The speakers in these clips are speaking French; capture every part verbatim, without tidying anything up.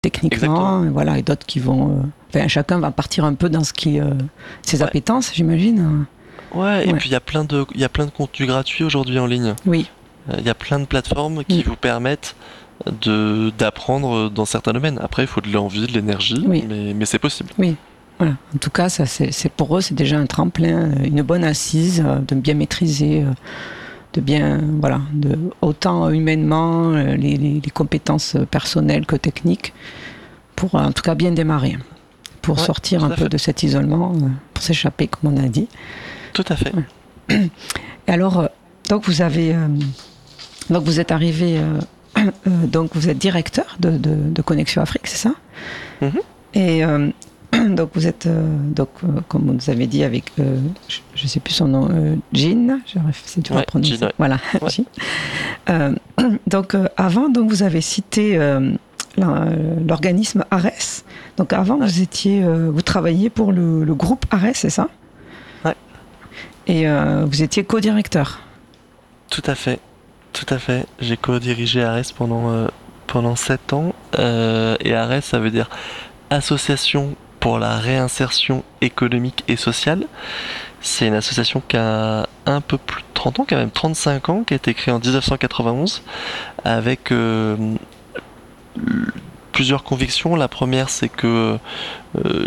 techniquement, et voilà, et d'autres qui vont... Euh, enfin, chacun va partir un peu dans ce qui, euh, ses Ouais. appétences, j'imagine. Ouais, et Ouais. puis il y a plein de, il y a plein de contenus gratuits aujourd'hui en ligne. Oui. Euh, Il y a plein de plateformes qui Mm. vous permettent de d'apprendre dans certains domaines. Après, il faut de l'envie, de l'énergie, Oui. mais, mais c'est possible. Oui. Voilà. En tout cas, ça, c'est, c'est pour eux, c'est déjà un tremplin, une bonne assise, euh, de bien maîtriser, euh, de bien, voilà, de, autant humainement, euh, les, les, les compétences personnelles que techniques, pour en tout cas bien démarrer, pour Ouais, sortir tout un à peu fait. de cet isolement, euh, pour s'échapper, comme on a dit. Tout à fait. Ouais. Et alors, euh, donc vous avez, euh, donc vous êtes arrivé, euh, euh, donc vous êtes directeur de, de, de Connexion Afrique, c'est ça? Mhm. Et euh, donc vous êtes, euh, donc euh, comme vous nous avez dit avec, euh, je ne sais plus son nom, euh, Jean, c'est dur Ouais, à prononcer. Jean, ouais. Voilà, Ouais. Jean. Euh, donc euh, avant, donc vous avez cité euh, la- l'organisme ARES. Donc avant, Ouais. vous étiez, euh, vous travailliez pour le, le groupe ARES, c'est ça? Ouais. Et euh, vous étiez co-directeur. Tout à fait. Tout à fait. J'ai co-dirigé ARES pendant, euh, pendant sept ans. Euh, et ARES, ça veut dire Association pour la réinsertion économique et sociale. C'est une association qui a un peu plus de trente ans, quand même trente-cinq ans, qui a été créée en dix-neuf cent quatre-vingt-onze avec euh, plusieurs convictions. La première, c'est que euh,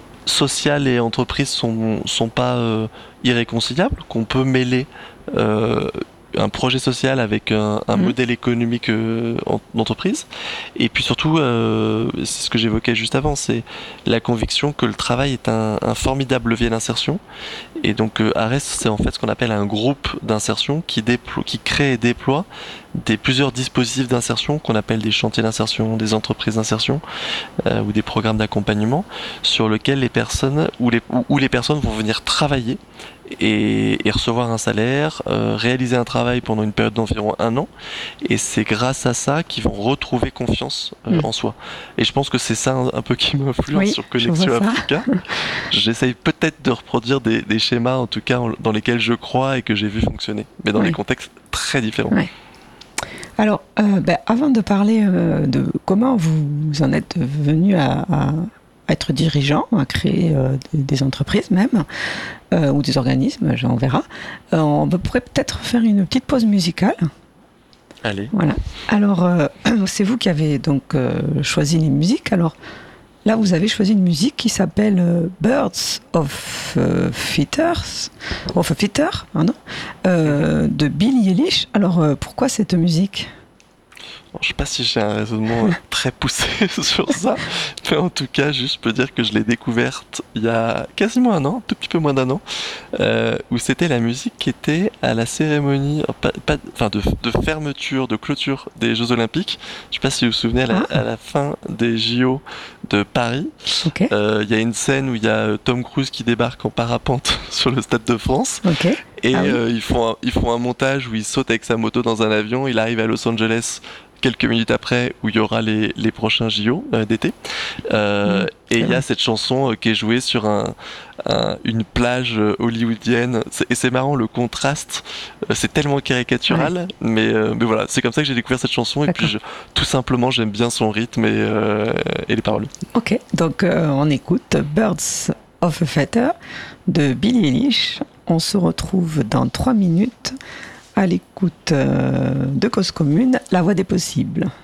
social et entreprise sont, sont pas euh, irréconciliables, qu'on peut mêler euh, un projet social avec un, un Mhm. modèle économique euh, en, d'entreprise. Et puis surtout, euh, c'est ce que j'évoquais juste avant, c'est la conviction que le travail est un, un formidable levier d'insertion. Et donc euh, ARES, c'est en fait ce qu'on appelle un groupe d'insertion qui, déplo- qui crée et déploie des plusieurs dispositifs d'insertion qu'on appelle des chantiers d'insertion, des entreprises d'insertion euh, ou des programmes d'accompagnement sur lesquels les personnes où les, où, où les personnes vont venir travailler et, et recevoir un salaire, euh, réaliser un travail pendant une période d'environ un an, et c'est grâce à ça qu'ils vont retrouver confiance euh, Mm. en soi. Et je pense que c'est ça un, un peu qui m'influence Oui, sur je vois Connexion ça. Africa. J'essaye peut-être de reproduire des, des schémas, en tout cas en- dans lesquels je crois et que j'ai vu fonctionner, mais dans Oui. des contextes très différents. Ouais. Alors, euh, ben, avant de parler euh, de comment vous en êtes venu à, à être dirigeant, à créer euh, des, des entreprises même, euh, ou des organismes, on verra, euh, on pourrait peut-être faire une petite pause musicale. Allez. Voilà. Alors, euh, c'est vous qui avez donc euh, choisi les musiques. Alors, là, vous avez choisi une musique qui s'appelle euh, Birds of euh, Feathers, of a Feather, pardon, euh, de Billie Eilish. Alors, euh, pourquoi cette musique? Bon, je sais pas si j'ai un raisonnement euh, très poussé sur ça, mais en tout cas, juste je peux dire que je l'ai découverte il y a quasiment un an, un tout petit peu moins d'un an, euh, où c'était la musique qui était à la cérémonie, euh, pas, pas- enfin de, de fermeture, de clôture des Jeux Olympiques. Je sais pas si vous vous souvenez, à la, Ah. à la fin des J O de Paris, Ok, euh, il y a une scène où il y a euh, Tom Cruise qui débarque en parapente sur le Stade de France. ok. Et Ah oui. euh, ils, font un, ils font un montage où il saute avec sa moto dans un avion, il arrive à Los Angeles quelques minutes après où il y aura les, les prochains J O euh, d'été. Euh, Mmh, et il y vrai. a cette chanson euh, qui est jouée sur un, un- une plage euh, hollywoodienne. C'est- Et c'est marrant, le contraste, euh, c'est tellement caricatural, ouais. mais, euh, mais voilà, c'est comme ça que j'ai découvert cette chanson. D'accord. Et puis je, tout simplement, j'aime bien son rythme et, euh, et les paroles. Ok, donc euh, on écoute Birds of a Feather de Billie Eilish. On se retrouve dans trois minutes à l'écoute euh, de Cause Commune, la voix des possibles.